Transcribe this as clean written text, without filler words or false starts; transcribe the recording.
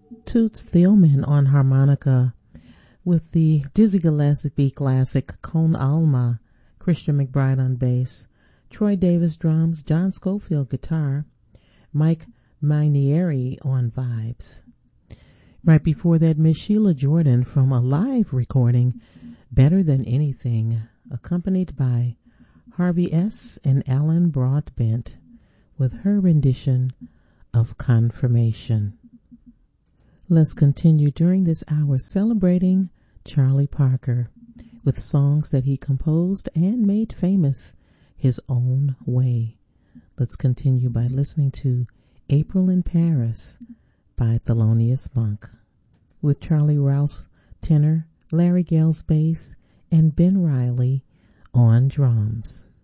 Toots Thielman on harmonica with the Dizzy Gillespie classic Con Alma, Christian McBride on bass, Troy Davis drums, John Schofield guitar, Mike Mainieri on vibes. Right before that, Miss Sheila Jordan from a live recording, Better Than Anything, accompanied by Harvey S. and Alan Broadbent with her rendition of Confirmation. Let's continue during this hour celebrating Charlie Parker with songs that he composed and made famous his own way. Let's continue by listening to April in Paris by Thelonious Monk with Charlie Rouse tenor, Larry Gales bass, and Ben Riley on drums.